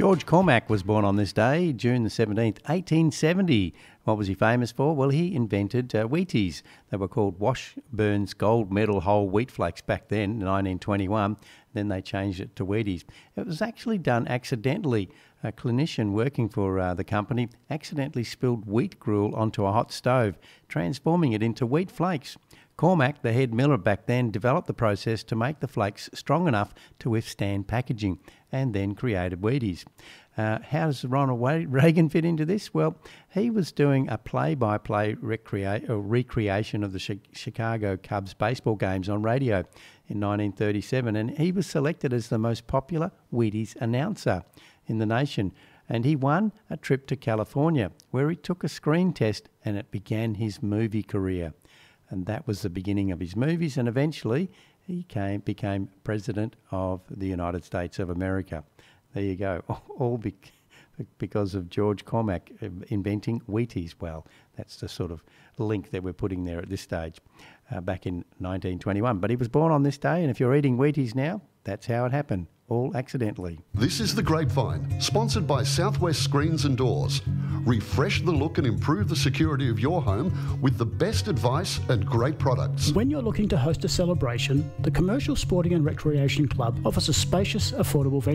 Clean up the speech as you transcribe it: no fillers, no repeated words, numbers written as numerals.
George Cormack was born on this day, June the 17th, 1870. What was he famous for? Well, he invented Wheaties. They were called Washburn's Gold Medal Whole Wheat Flakes back then, in 1921. Then they changed it to Wheaties. It was actually done accidentally. A clinician working for the company accidentally spilled wheat gruel onto a hot stove, transforming it into wheat flakes. Cormack, the head miller back then, developed the process to make the flakes strong enough to withstand packaging, and then created Wheaties. How does Ronald Reagan fit into this? Well, he was doing a play-by-play recreation of the Chicago Cubs baseball games on radio in 1937, and he was selected as the most popular Wheaties announcer in the nation. And he won a trip to California, where he took a screen test, and it began his movie career. And that was the beginning of his movies, and eventually he became President of the United States of America. There you go, all because of George Cormack inventing Wheaties. Well, that's the sort of link that we're putting there at this stage, back in 1921. But he was born on this day, and if you're eating Wheaties now, that's how it happened, all accidentally. This is The Grapevine, sponsored by Southwest Screens and Doors. Refresh the look and improve the security of your home with the best advice and great products. When you're looking to host a celebration, the Commercial Sporting and Recreation Club offers a spacious, affordable venue.